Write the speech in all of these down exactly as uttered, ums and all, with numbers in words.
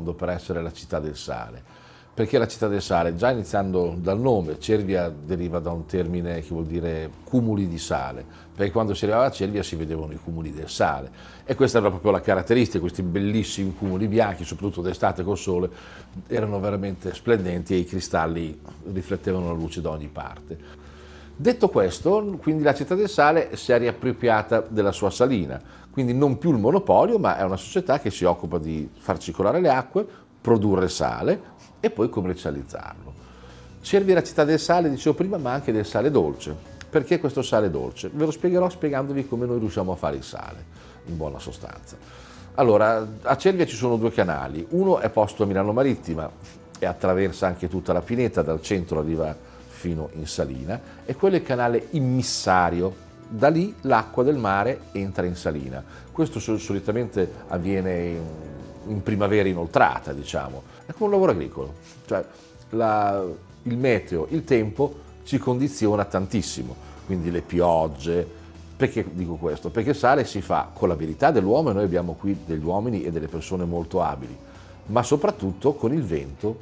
mondo per essere la città del sale. Perché la città del sale? Già iniziando dal nome, Cervia deriva da un termine che vuol dire cumuli di sale, perché quando si arrivava a Cervia si vedevano i cumuli del sale e questa era proprio la caratteristica, questi bellissimi cumuli bianchi, soprattutto d'estate col sole, erano veramente splendenti e i cristalli riflettevano la luce da ogni parte. Detto questo, quindi la città del sale si è riappropriata della sua salina, quindi non più il monopolio, ma è una società che si occupa di far circolare le acque, produrre sale e poi commercializzarlo. Cervia è la città del sale, dicevo prima, ma anche del sale dolce. Perché questo sale dolce? Ve lo spiegherò spiegandovi come noi riusciamo a fare il sale, in buona sostanza. Allora, a Cervia ci sono due canali, uno è posto a Milano Marittima e attraversa anche tutta la pineta, dal centro arriva fino in salina, e quello è il canale immissario. Da lì l'acqua del mare entra in salina. Questo solitamente avviene in, in primavera inoltrata, diciamo. È come un lavoro agricolo, cioè la, il meteo, il tempo ci condiziona tantissimo, quindi le piogge. Perché dico questo? Perché il sale si fa con l'abilità dell'uomo, e noi abbiamo qui degli uomini e delle persone molto abili, ma soprattutto con il vento,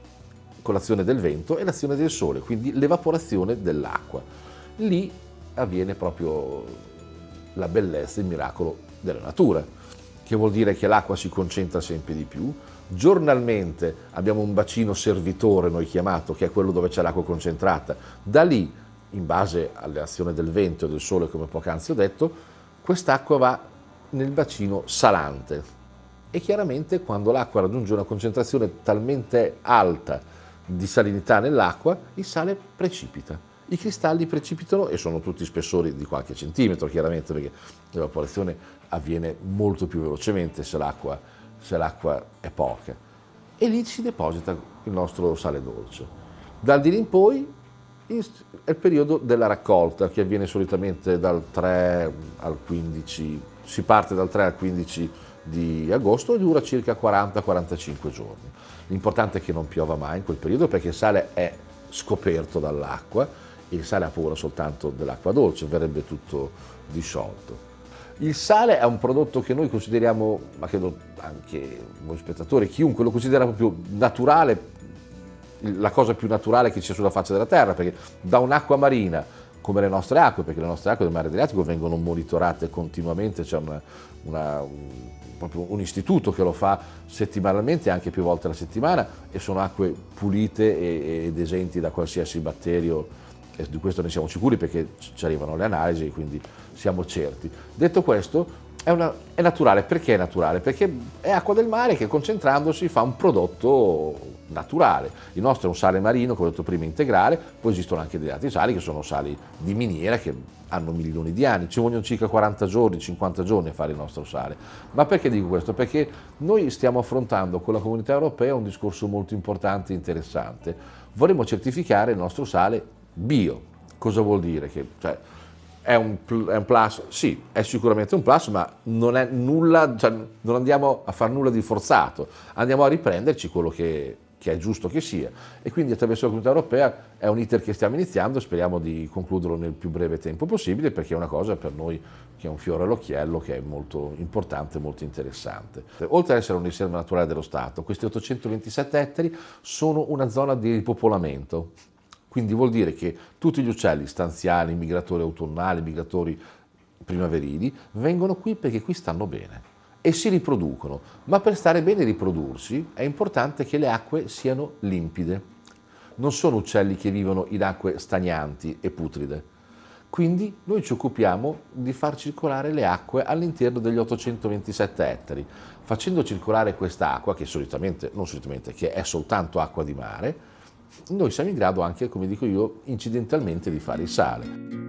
con l'azione del vento e l'azione del sole, quindi l'evaporazione dell'acqua. Lì avviene proprio la bellezza, il miracolo della natura, che vuol dire che l'acqua si concentra sempre di più. Giornalmente abbiamo un bacino servitore, noi chiamato, che è quello dove c'è l'acqua concentrata. Da lì, in base all'azione del vento e del sole, come poc'anzi ho detto, quest'acqua va nel bacino salante. E chiaramente quando l'acqua raggiunge una concentrazione talmente alta di salinità nell'acqua, il sale precipita. I cristalli precipitano e sono tutti spessori di qualche centimetro, chiaramente, perché l'evaporazione avviene molto più velocemente se l'acqua se l'acqua è poca. E lì si deposita il nostro sale dolce. Dal di lì in poi è il periodo della raccolta, che avviene solitamente dal tre al quindici, si parte dal tre al quindici di agosto e dura circa quaranta quarantacinque giorni. L'importante è che non piova mai in quel periodo, perché il sale è scoperto dall'acqua e il sale ha paura soltanto dell'acqua dolce, verrebbe tutto disciolto. Il sale è un prodotto che noi consideriamo, ma credo anche voi spettatori, chiunque lo considera proprio naturale, la cosa più naturale che c'è sulla faccia della terra, perché da un'acqua marina, come le nostre acque, perché le nostre acque del mare Adriatico vengono monitorate continuamente, c'è una, una, un, proprio un istituto che lo fa settimanalmente, anche più volte alla settimana, e sono acque pulite e, ed esenti da qualsiasi batterio, e di questo ne siamo sicuri perché ci arrivano le analisi, quindi siamo certi. Detto questo, è, una, è naturale. Perché è naturale? Perché è acqua del mare che, concentrandosi, fa un prodotto naturale. Il nostro è un sale marino, come ho detto prima, integrale. Poi esistono anche degli altri sali che sono sali di miniera, che hanno milioni di anni, ci vogliono circa quaranta giorni, cinquanta giorni a fare il nostro sale. Ma perché dico questo? Perché noi stiamo affrontando con la Comunità Europea un discorso molto importante e interessante. Vorremmo certificare il nostro sale bio. Cosa vuol dire? Che, cioè, è, un, è un plus? Sì, è sicuramente un plus, ma non è nulla, cioè, non andiamo a fare nulla di forzato, andiamo a riprenderci quello che, che è giusto che sia. E quindi attraverso la Comunità Europea è un iter che stiamo iniziando, speriamo di concluderlo nel più breve tempo possibile, perché è una cosa per noi che è un fiore all'occhiello, che è molto importante, molto interessante. Oltre ad essere un riserva naturale dello Stato, questi ottocentoventisette ettari sono una zona di ripopolamento. Quindi vuol dire che tutti gli uccelli stanziali, migratori autunnali, migratori primaverili, vengono qui perché qui stanno bene e si riproducono. Ma per stare bene e riprodursi è importante che le acque siano limpide. Non sono uccelli che vivono in acque stagnanti e putride. Quindi noi ci occupiamo di far circolare le acque all'interno degli ottocentoventisette ettari, facendo circolare questa acqua, che solitamente, non solitamente, che è soltanto acqua di mare. Noi siamo in grado anche, come dico io, incidentalmente di fare il sale.